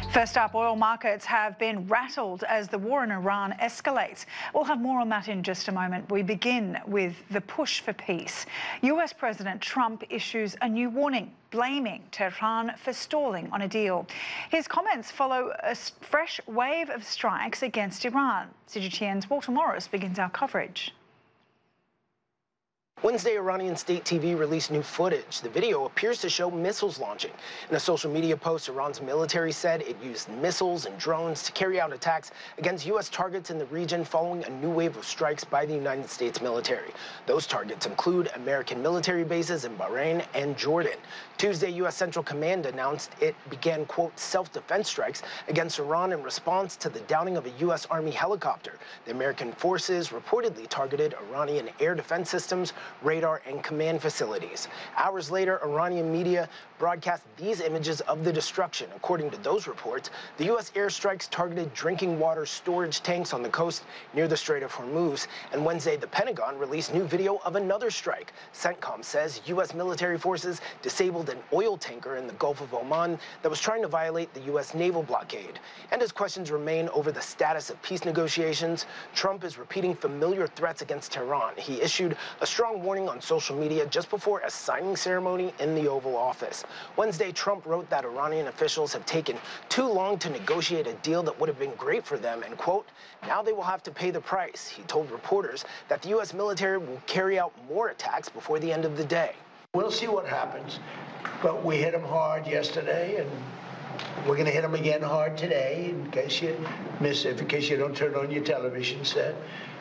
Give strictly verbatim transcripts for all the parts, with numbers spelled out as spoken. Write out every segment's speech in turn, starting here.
First up, oil markets have been rattled as the war in Iran escalates. We'll have more on that in just a moment. We begin with the push for peace. U S President Trump issues a new warning, blaming Tehran for stalling on a deal. His comments follow a fresh wave of strikes against Iran. C G T N's Walter Morris begins our coverage. Wednesday, Iranian state T V released new footage. The video appears to show missiles launching. In a social media post, Iran's military said it used missiles and drones to carry out attacks against U S targets in the region following a new wave of strikes by the United States military. Those targets include American military bases in Bahrain and Jordan. Tuesday, U S Central Command announced it began, quote, self-defense strikes against Iran in response to the downing of a U S Army helicopter. The American forces reportedly targeted Iranian air defense systems, radar, and command facilities. Hours later, Iranian media broadcast these images of the destruction. According to those reports, the U S airstrikes targeted drinking water storage tanks on the coast near the Strait of Hormuz. And Wednesday, the Pentagon released new video of another strike. CENTCOM says U S military forces disabled an oil tanker in the Gulf of Oman that was trying to violate the U S naval blockade. And as questions remain over the status of peace negotiations, Trump is repeating familiar threats against Tehran. He issued a strong warning on social media just before a signing ceremony in the Oval Office. Wednesday, Trump wrote that Iranian officials have taken too long to negotiate a deal that would have been great for them, and, quote, now they will have to pay the price. He told reporters that the U S military will carry out more attacks before the end of the day. We'll see what happens, but we hit them hard yesterday, and we're going to hit them again hard today, in case you miss it, in case you don't turn on your television set.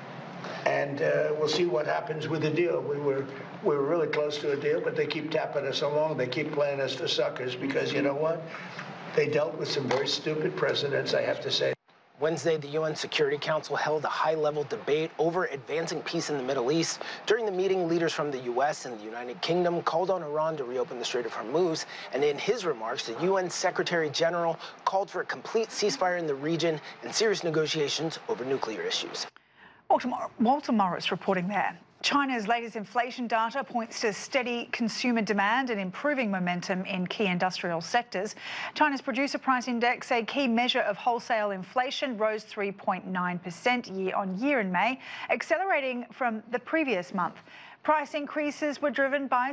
And uh, we'll see what happens with the deal. We were we were really close to a deal, but they keep tapping us along. They keep playing us for suckers because, you know what? They dealt with some very stupid precedents, I have to say. Wednesday, the U N Security Council held a high-level debate over advancing peace in the Middle East. During the meeting, leaders from the U S and the United Kingdom called on Iran to reopen the Strait of Hormuz. And in his remarks, the U N Secretary General called for a complete ceasefire in the region and serious negotiations over nuclear issues. Walter Morris reporting there. China's latest inflation data points to steady consumer demand and improving momentum in key industrial sectors. China's Producer Price Index, a key measure of wholesale inflation, rose three point nine percent year on year in May, accelerating from the previous month. Price increases were driven by